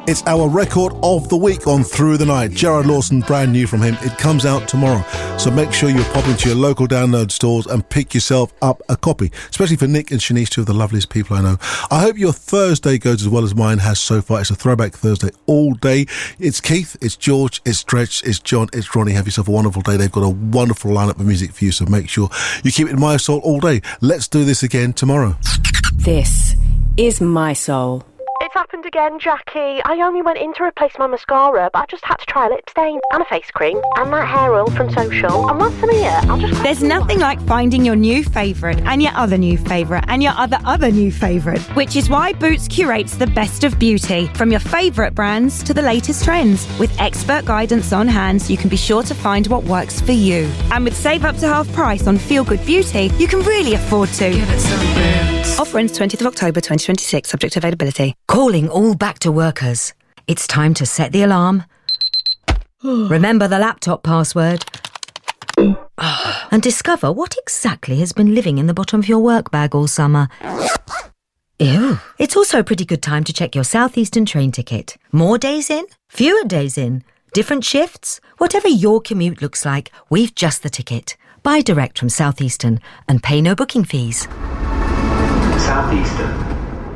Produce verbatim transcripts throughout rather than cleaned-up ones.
It's our record of the week on Through the Night. Jared Lawson, brand new from him. It comes out tomorrow. So make sure you pop into your local download stores and pick yourself up a copy, especially for Nick and Shanice, two of the loveliest people I know. I hope your Thursday goes as well as mine has so far. It's a throwback Thursday all day. It's Keith, it's George, it's Stretch, it's John, it's Ronnie. Have yourself a wonderful day. They've got a wonderful lineup of music for you, so make sure you keep it in My Soul all day. Let's do this again tomorrow. This is My Soul. It's happened again, Jackie. I only went in to replace my mascara, but I just had to try a lip stain and a face cream and that hair oil from Social. And once I'm here, I'll just... There's nothing like finding your new favourite and your other new favourite and your other other new favourite, which is why Boots curates the best of beauty, from your favourite brands to the latest trends. With expert guidance on hand, you can be sure to find what works for you. And with Save Up to Half Price on Feel Good Beauty, you can really afford to. Give it some Boots. Offer ends twentieth of October twenty twenty-six, subject to availability. Calling all back to workers. It's time to set the alarm. Remember the laptop password. And discover what exactly has been living in the bottom of your work bag all summer. Ew. It's also a pretty good time to check your Southeastern train ticket. More days in? Fewer days in? Different shifts? Whatever your commute looks like, we've just the ticket. Buy direct from Southeastern and pay no booking fees. Southeastern.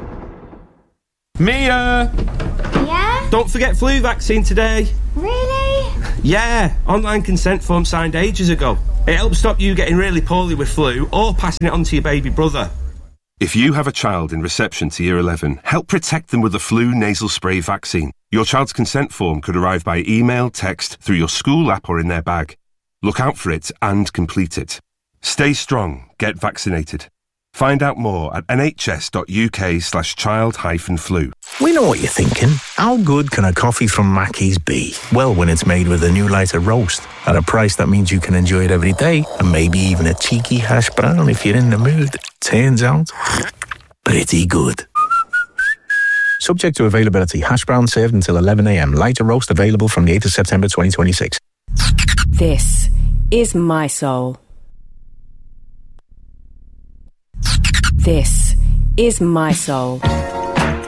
Mia! Yeah? Don't forget flu vaccine today. Really? Yeah, online consent form signed ages ago. It helps stop you getting really poorly with flu or passing it on to your baby brother. If you have a child in reception to year eleven, help protect them with the flu nasal spray vaccine. Your child's consent form could arrive by email, text, through your school app or in their bag. Look out for it and complete it. Stay strong, get vaccinated. Find out more at nhs.uk slash child hyphen flu. We know what you're thinking. How good can a coffee from Mackey's be? Well, when it's made with a new lighter roast at a price that means you can enjoy it every day, and maybe even a cheeky hash brown if you're in the mood. Turns out, pretty good. Subject to availability. Hash brown served until eleven a.m. Lighter roast available from the eighth of September twenty twenty-six. This is My Soul. This is My Soul.